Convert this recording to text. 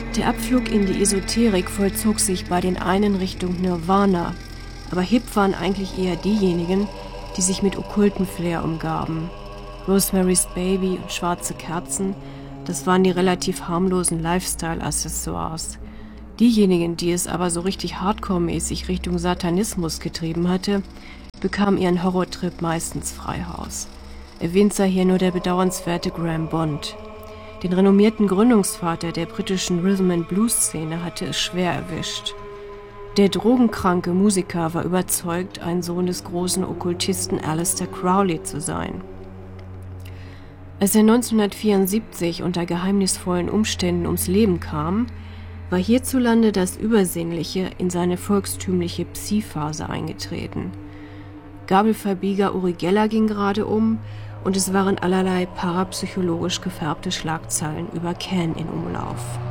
Der Abflug in die Esoterik vollzog sich bei den einen Richtung Nirvana, aber hip waren eigentlich eher diejenigen, die sich mit okkultem Flair umgaben. Rosemary's Baby und schwarze Kerzen, das waren die relativ harmlosen Lifestyle-Accessoires. Diejenigen, die es aber so richtig hardcore-mäßig Richtung Satanismus getrieben hatte, bekamen ihren Horrortrip meistens Freihaus. Erwähnt sei hier nur der bedauernswerte Graham Bond. Den renommierten Gründungsvater der britischen Rhythm-and-Blues-Szene hatte es schwer erwischt. Der drogenkranke Musiker war überzeugt, ein Sohn des großen Okkultisten Aleister Crowley zu sein. Als er 1974 unter geheimnisvollen Umständen ums Leben kam, war hierzulande das Übersinnliche in seine volkstümliche Psi-Phase eingetreten. Gabelverbieger Uri Geller ging gerade um und es waren allerlei parapsychologisch gefärbte Schlagzeilen über Can in Umlauf.